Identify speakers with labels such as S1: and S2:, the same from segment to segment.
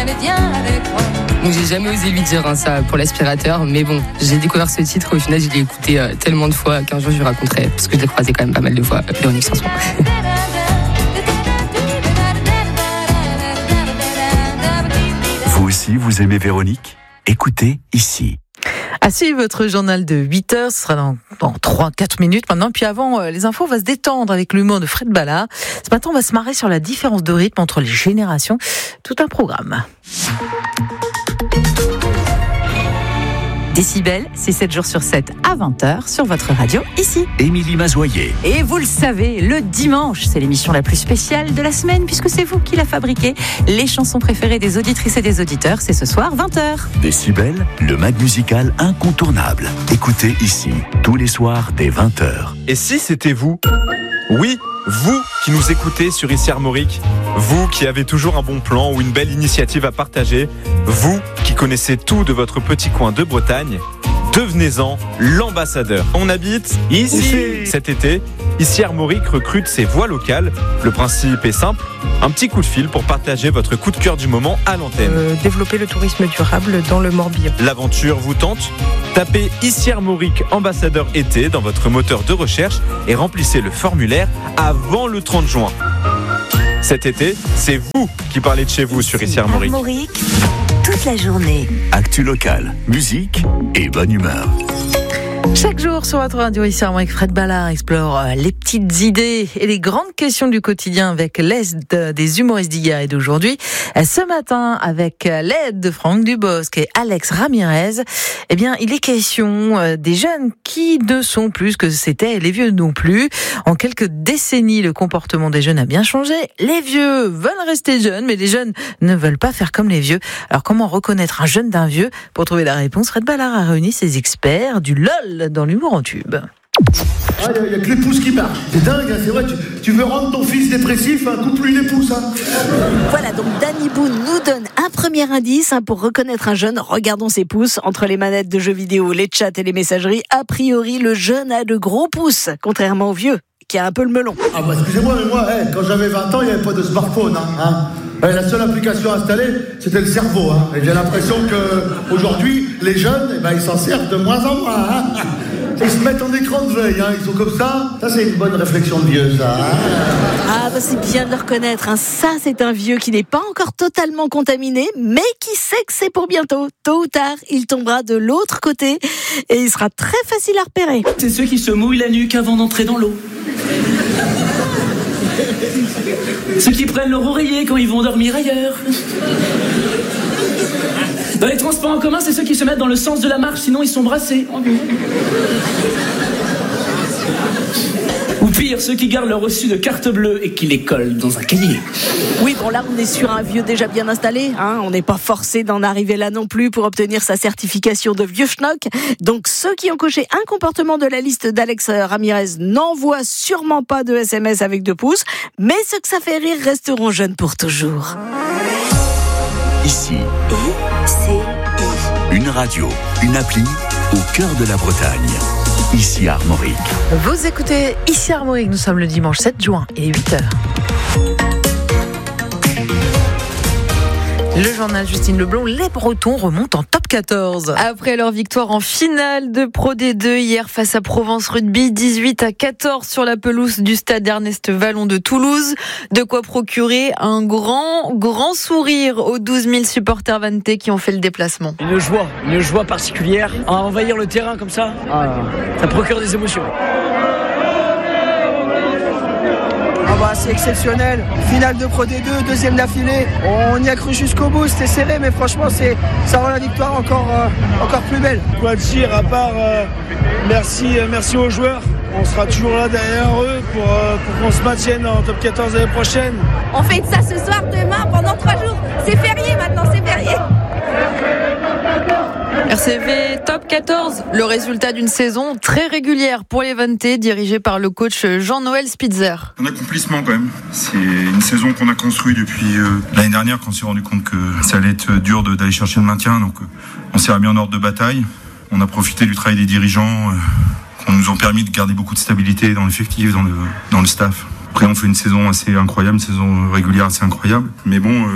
S1: Donc j'ai jamais osé lui dire ça pour l'aspirateur, mais bon, j'ai découvert ce titre, au final je l'ai écouté tellement de fois qu'un jour je lui raconterai, parce que je l'ai croisé quand même pas mal de fois, Véronique Sanson.
S2: Vous aussi, vous aimez Véronique ? Écoutez ici.
S3: À suivre votre journal de 8h, ce sera dans 3-4 minutes maintenant. Puis avant les infos, on va se détendre avec l'humour de Fred Ballard. Ce matin, on va se marrer sur la différence de rythme entre les générations. Tout un programme. Décibel, c'est 7 jours sur 7 à 20h sur votre radio, ici.
S2: Émilie Mazoyer.
S3: Et vous le savez, le dimanche, c'est l'émission la plus spéciale de la semaine puisque c'est vous qui la fabriquez. Les chansons préférées des auditrices et des auditeurs, c'est ce soir, 20h.
S2: Décibel, le mag musical incontournable. Écoutez ici, tous les soirs dès 20h.
S4: Et si c'était vous ? Oui, vous qui nous écoutez sur Ici Armorique, vous qui avez toujours un bon plan ou une belle initiative à partager, vous qui connaissez tout de votre petit coin de Bretagne, devenez-en l'ambassadeur. On habite ici. Cet été, Ici Armorique recrute ses voix locales. Le principe est simple, un petit coup de fil pour partager votre coup de cœur du moment à l'antenne.
S5: Développer le tourisme durable dans le Morbihan.
S4: L'aventure vous tente ? Tapez Ici Armorique ambassadeur été dans votre moteur de recherche et remplissez le formulaire avant le 30 juin. Cet été, c'est vous qui parlez de chez vous sur Ici Armorique.
S6: Armorique, toute la journée.
S2: Actu locale, musique et bonne humeur.
S3: Chaque jour sur votre radio, ici avec Fred Ballard explore les petites idées et les grandes questions du quotidien avec l'aide des humoristes d'hier et d'aujourd'hui. Ce matin, avec l'aide de Franck Dubosc et Alex Ramirez, eh bien, il est question des jeunes qui ne sont plus ce que c'était, les vieux non plus. En quelques décennies, le comportement des jeunes a bien changé. Les vieux veulent rester jeunes, mais les jeunes ne veulent pas faire comme les vieux. Alors, comment reconnaître un jeune d'un vieux ? Pour trouver la réponse, Fred Ballard a réuni ses experts du LOL dans l'humour en tube.
S7: Il n'y a que les pouces qui marchent. C'est dingue, hein, c'est vrai. Tu veux rendre ton fils dépressif, coupe-lui les pouces. Hein.
S6: Voilà, donc Danny Boone nous donne un premier indice pour reconnaître un jeune. Regardons ses pouces. Entre les manettes de jeux vidéo, les chats et les messageries, a priori, le jeune a de gros pouces, contrairement au vieux, qui a un peu le melon.
S7: Ah bah excusez-moi, mais moi, quand j'avais 20 ans, il n'y avait pas de smartphone. La seule application installée, c'était le cerveau. Et j'ai l'impression qu'aujourd'hui, les jeunes, ils s'en servent de moins en moins. Ils se mettent en écran de veille, ils sont comme ça. Ça, c'est une bonne réflexion de vieux, ça.
S6: Ah, bah c'est bien de le reconnaître. Ça, c'est un vieux qui n'est pas encore totalement contaminé, mais qui sait que c'est pour bientôt. Tôt ou tard, il tombera de l'autre côté et il sera très facile à repérer.
S8: C'est ceux qui se mouillent la nuque avant d'entrer dans l'eau. Ceux qui prennent leur oreiller quand ils vont dormir ailleurs. Dans les transports en commun, c'est ceux qui se mettent dans le sens de la marche, sinon ils sont brassés. Ou pire, ceux qui gardent leur reçu de carte bleue et qui les collent dans un cahier.
S6: Oui, bon là, on est sur un vieux déjà bien installé. On n'est pas forcé d'en arriver là non plus pour obtenir sa certification de vieux schnock. Donc ceux qui ont coché un comportement de la liste d'Alex Ramirez n'envoient sûrement pas de SMS avec 2 pouces. Mais ceux que ça fait rire resteront jeunes pour toujours.
S2: Ici, une radio, une appli au cœur de la Bretagne. Ici Armorique.
S3: Vous écoutez Ici Armorique, nous sommes le dimanche 7 juin et 8h. Le journal Justine Leblond, les Bretons remontent en top 14. Après leur victoire en finale de Pro D2 hier face à Provence Rugby, 18-14 sur la pelouse du stade Ernest Vallon de Toulouse. De quoi procurer un grand sourire aux 12 000 supporters vannetais qui ont fait le déplacement.
S8: Une joie particulière à envahir le terrain comme ça. Ça procure des émotions.
S9: C'est exceptionnel. Finale de Pro D2, deuxième d'affilée. On y a cru jusqu'au bout, c'était serré, mais franchement, ça rend la victoire encore plus belle.
S10: Quoi dire à part merci aux joueurs. On sera toujours là derrière eux pour qu'on se maintienne en top 14 l'année prochaine.
S11: On fait ça ce soir, demain, pendant 3 jours. C'est férié maintenant, c'est férié.
S3: RCV top 14, le résultat d'une saison très régulière pour les Vannetais, dirigée par le coach Jean-Noël Spitzer.
S12: Un accomplissement quand même. C'est une saison qu'on a construite depuis l'année dernière, quand on s'est rendu compte que ça allait être dur d'aller chercher le maintien. Donc on s'est remis en ordre de bataille. On a profité du travail des dirigeants qui nous ont permis de garder beaucoup de stabilité dans l'effectif, dans le staff. Après on fait une saison assez incroyable, une saison régulière assez incroyable. Mais bon,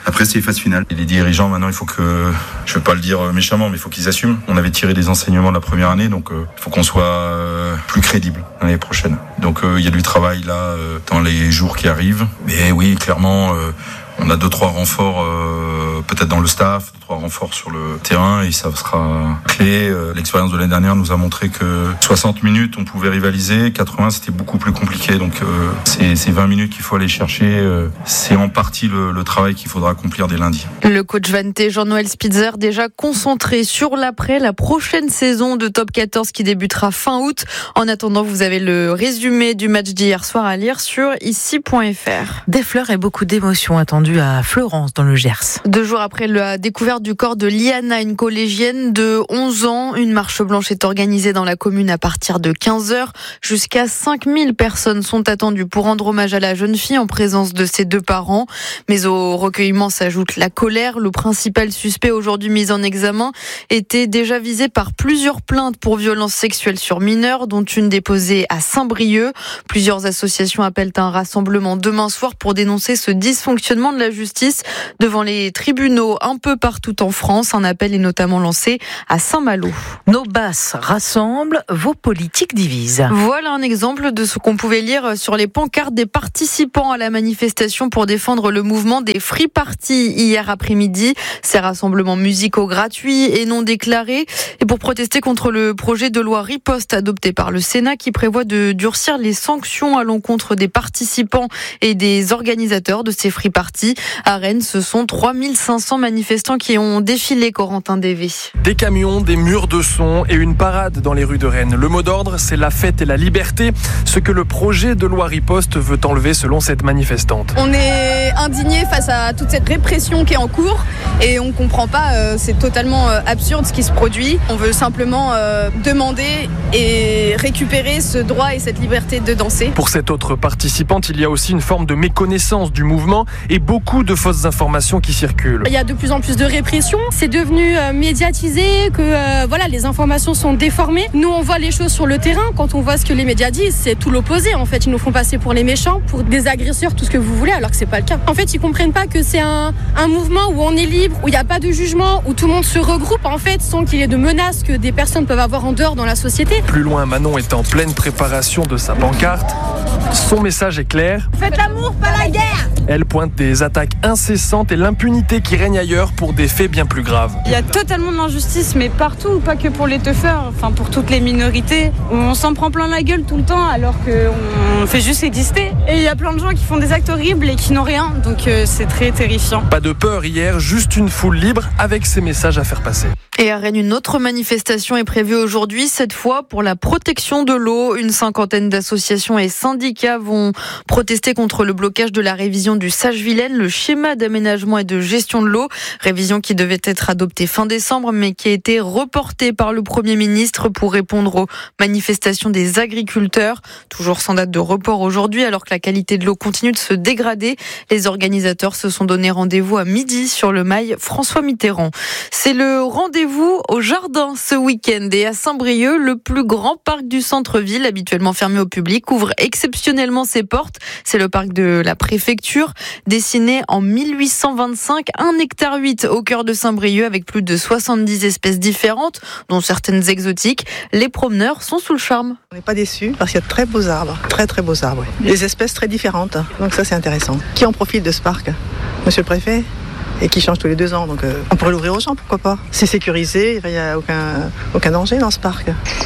S12: Après, c'est les phases finales. Et les dirigeants, maintenant, il faut que, je ne veux pas le dire méchamment, mais il faut qu'ils assument. On avait tiré des enseignements de la première année, donc il faut qu'on soit plus crédible l'année prochaine. Donc il y a du travail là dans les jours qui arrivent. Mais oui, clairement, on a 2-3 renforts peut-être dans le staff, 2-3 renforts sur le terrain et ça sera clé. L'expérience de l'année dernière nous a montré que 60 minutes on pouvait rivaliser, 80 c'était beaucoup plus compliqué. Donc c'est 20 minutes qu'il faut aller chercher. C'est en partie le travail qu'il faudra accomplir dès lundi.
S13: Le coach Vanté, Jean-Noël Spitzer, déjà concentré sur l'après, la prochaine saison de Top 14 qui débutera fin août. En attendant, vous avez le résumé du match d'hier soir à lire sur ici.fr.
S3: Des fleurs et beaucoup d'émotions attendues à Florence dans le Gers.
S13: 2 jours après la découverte du corps de Liana, une collégienne de 11 ans, une marche blanche est organisée dans la commune à partir de 15h. Jusqu'à 5000 personnes sont attendues pour rendre hommage à la jeune fille en présence de ses 2 parents. Mais au recueillement s'ajoute la colère. Le principal suspect aujourd'hui mis en examen était déjà visé par plusieurs plaintes pour violences sexuelles sur mineurs, dont une déposée à Saint-Brieuc. Plusieurs associations appellent à un rassemblement demain soir pour dénoncer ce dysfonctionnement de la justice devant les tribunaux un peu partout en France. Un appel est notamment lancé à Saint-Malo.
S3: Nos basses rassemblent, vos politiques divisent.
S13: Voilà un exemple de ce qu'on pouvait lire sur les pancartes des participants à la manifestation pour défendre le mouvement des Free Party hier après-midi. Ces rassemblements musicaux gratuits et non déclarés et pour protester contre le projet de loi Riposte adopté par le Sénat qui prévoit de durcir les sanctions à l'encontre des participants et des organisateurs de ces Free Party. À Rennes, ce sont 3500 manifestants qui ont défilé, Corentin Dévé.
S14: Des camions, des murs de son et une parade dans les rues de Rennes. Le mot d'ordre, c'est la fête et la liberté, ce que le projet de loi Riposte veut enlever selon cette manifestante.
S15: On est indignés face à toute cette répression qui est en cours et on ne comprend pas, c'est totalement absurde ce qui se produit. On veut simplement demander et récupérer ce droit et cette liberté de danser.
S14: Pour cette autre participante, il y a aussi une forme de méconnaissance du mouvement et beaucoup de fausses informations qui circulent.
S5: Il y a de plus en plus de répression, c'est devenu médiatisé, que voilà, les informations sont déformées. Nous, on voit les choses sur le terrain, quand on voit ce que les médias disent, c'est tout l'opposé en fait. Ils nous font passer pour les méchants, pour des agresseurs, tout ce que vous voulez, alors que c'est pas le cas. En fait, ils comprennent pas que c'est un mouvement où on est libre, où il n'y a pas de jugement, où tout le monde se regroupe en fait, sans qu'il y ait de menaces que des personnes peuvent avoir en dehors dans la société.
S14: Plus loin, Manon est en pleine préparation de sa pancarte. Son message est clair.
S15: Faites l'amour, pas la guerre.
S14: Elle pointe des attaques incessantes et l'impunité qui règne ailleurs pour des faits bien plus graves.
S16: Il y a totalement de l'injustice, mais partout, pas que pour les teufeurs, enfin pour toutes les minorités. On s'en prend plein la gueule tout le temps alors qu'on fait juste exister. Et il y a plein de gens qui font des actes horribles et qui n'ont rien, donc c'est très terrifiant.
S14: Pas de peur hier, juste une foule libre avec ses messages à faire passer.
S13: Et à Rennes, une autre manifestation est prévue aujourd'hui, cette fois pour la protection de l'eau. Une 50aine d'associations et syndicats vont protester contre le blocage de la révision du Sage-Vilaine, le schéma d'aménagement et de gestion de l'eau. Révision qui devait être adoptée fin décembre, mais qui a été reportée par le Premier ministre pour répondre aux manifestations des agriculteurs. Toujours sans date de report aujourd'hui, alors que la qualité de l'eau continue de se dégrader. Les organisateurs se sont donné rendez-vous à midi sur le mail François Mitterrand. C'est le rendez-vous au jardin ce week-end et à Saint-Brieuc, le plus grand parc du centre-ville, habituellement fermé au public, ouvre exceptionnellement ses portes. C'est le parc de la préfecture, dessiné en 1825, 1,8 hectare au cœur de Saint-Brieuc avec plus de 70 espèces différentes, dont certaines exotiques. Les promeneurs sont sous le charme.
S17: On n'est pas déçus parce qu'il y a de très beaux arbres, très beaux arbres. Des espèces très différentes, donc ça c'est intéressant. Qui en profite de ce parc ? Monsieur le préfet ? Et qui change tous les 2 ans, donc on pourrait l'ouvrir aux gens, pourquoi pas. C'est sécurisé, il n'y a aucun danger dans ce parc.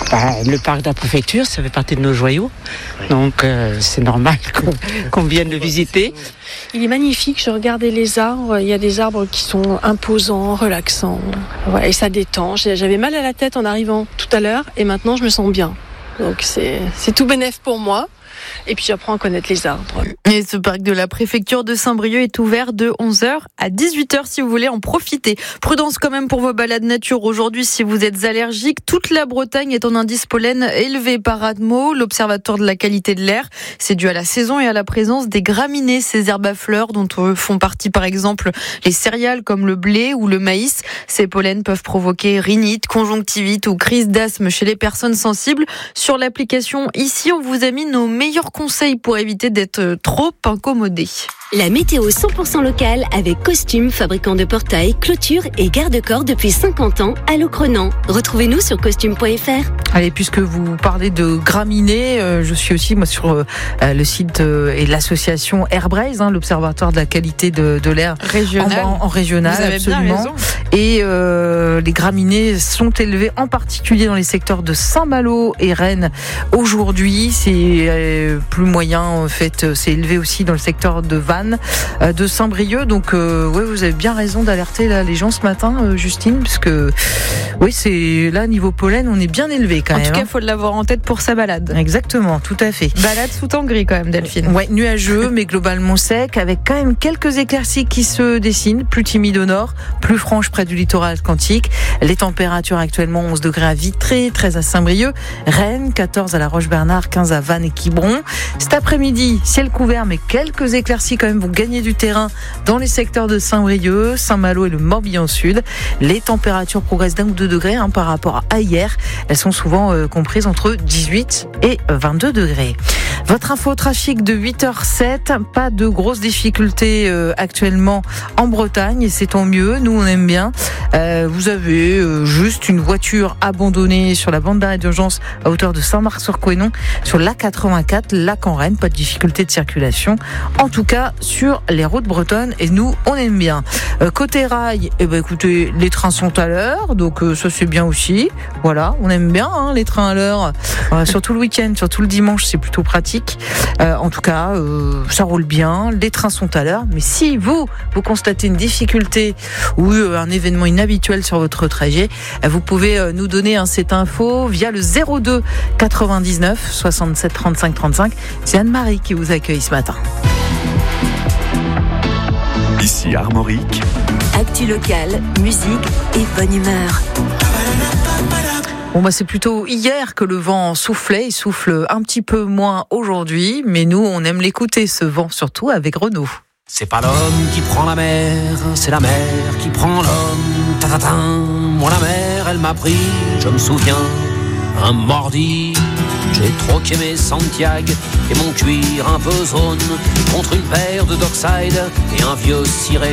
S18: Le parc de la préfecture, ça fait partie de nos joyaux, donc c'est normal qu'on vienne le visiter.
S5: Il est magnifique, je regardais les arbres, il y a des arbres qui sont imposants, relaxants, voilà, et ça détend. J'avais mal à la tête en arrivant tout à l'heure, et maintenant je me sens bien. Donc c'est tout bénef pour moi. Et puis j'apprends à connaître les arbres.
S13: Et ce parc de la préfecture de Saint-Brieuc est ouvert de 11h à 18h si vous voulez en profiter. Prudence quand même pour vos balades nature aujourd'hui si vous êtes allergique. Toute la Bretagne est en indice pollen élevé par ADMO, l'Observatoire de la qualité de l'air. C'est dû à la saison et à la présence des graminées, ces herbes à fleurs dont font partie par exemple les céréales comme le blé ou le maïs. Ces pollens peuvent provoquer rhinite, conjonctivite ou crise d'asthme chez les personnes sensibles. Sur l'application Ici, on vous a mis nos meilleurs conseils pour éviter d'être trop incommodé.
S19: La météo 100% locale avec Costume, fabricant de portails, clôtures et garde-corps depuis 50 ans à Locronan. Retrouvez-nous sur costume.fr.
S3: Allez, puisque vous parlez de graminées, je suis aussi moi sur le site et l'association Airbraise, l'observatoire de la qualité de l'air
S13: régional.
S3: En régional.
S13: Vous avez
S3: absolument.
S13: bien raison.
S3: Et les graminées sont élevées en particulier dans les secteurs de Saint-Malo et Rennes. Aujourd'hui, c'est plus moyen en fait, c'est élevé aussi dans le secteur de Vannes, de Saint-Brieuc. Donc ouais, vous avez bien raison d'alerter là les gens ce matin, Justine, parce que oui, c'est là niveau pollen, on est bien élevé quand même.
S13: En tout cas, il faut l'avoir en tête pour sa balade.
S3: Exactement, tout à fait.
S13: Balade sous temps gris quand même, Delphine.
S3: Ouais, nuageux, mais globalement sec, avec quand même quelques éclaircies qui se dessinent, plus timides au nord, plus franches près du littoral atlantique. Les températures actuellement 11 degrés à Vitré, 13 à Saint-Brieuc, Rennes, 14 à La Roche-Bernard, 15 à Vannes et Quiberon. Cet après-midi, ciel couvert, mais quelques éclaircies quand même vont gagner du terrain dans les secteurs de Saint-Brieuc, Saint-Malo et le Morbihan Sud. Les températures progressent d'1 ou 2 degrés par rapport à hier. Elles sont souvent comprises entre 18 et 22 degrés. Votre info trafic de 8h07, pas de grosses difficultés actuellement en Bretagne et c'est tant mieux, nous on aime bien. Vous avez juste une voiture abandonnée sur la bande d'arrêt d'urgence à hauteur de Saint-Marc-sur-Couesnon sur l'A84, Lac-en-Rennes, pas de difficulté de circulation. En tout cas sur les routes bretonnes et nous on aime bien. Côté rail, écoutez, les trains sont à l'heure, donc ça c'est bien aussi. Voilà, on aime bien les trains à l'heure, surtout le week-end, surtout le dimanche, c'est plutôt pratique. En tout cas, ça roule bien, les trains sont à l'heure. Mais si vous constatez une difficulté ou un événement inhabituel sur votre trajet, vous pouvez nous donner cette info via le 02 99 67 35 35. C'est Anne-Marie qui vous accueille ce matin.
S2: Ici Armorique.
S19: Actu locale, musique et bonne humeur.
S3: Bon, c'est plutôt hier que le vent soufflait. Il souffle un petit peu moins aujourd'hui, mais nous, on aime l'écouter, ce vent, surtout avec Renaud.
S20: C'est pas l'homme qui prend la mer, c'est la mer qui prend l'homme. Ta-ta-ta. Moi, la mer, elle m'a pris, je me souviens, un mardi. J'ai troqué mes Santiago et mon cuir un peu zone contre une paire de Dockside et un vieux ciré